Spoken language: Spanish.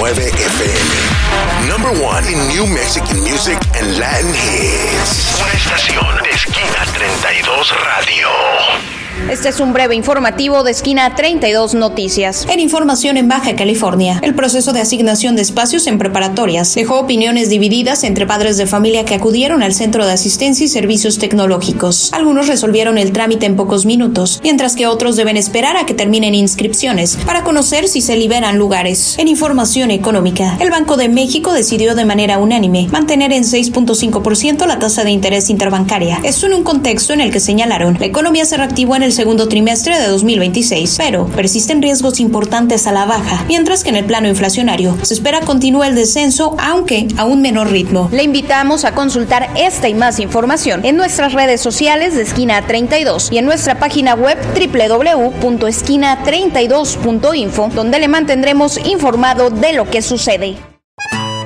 FM. Number 1 in New Mexican music and Latin hits. Una estación de Esquina 32 Radio. Este es un breve informativo de Esquina 32 Noticias. En información en Baja California, el proceso de asignación de espacios en preparatorias dejó opiniones divididas entre padres de familia que acudieron al Centro de Asistencia y Servicios Tecnológicos. Algunos resolvieron el trámite en pocos minutos, mientras que otros deben esperar a que terminen inscripciones para conocer si se liberan lugares. En información económica, el Banco de México decidió de manera unánime mantener en 6.5% la tasa de interés interbancaria. Esto en un contexto en el que señalaron la economía se reactivó en el segundo trimestre de 2026, pero persisten riesgos importantes a la baja, mientras que en el plano inflacionario se espera continúe el descenso, aunque a un menor ritmo. Le invitamos a consultar esta y más información en nuestras redes sociales de Esquina 32 y en nuestra página web www.esquina32.info, donde le mantendremos informado de lo que sucede.